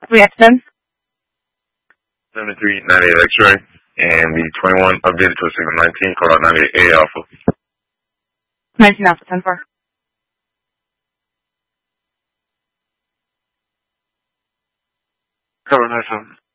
Reaction. 7398 X-ray, and the 21 updated to a signal 19, call out 98A Alpha. 19 Alpha, 10-4. Cover 97.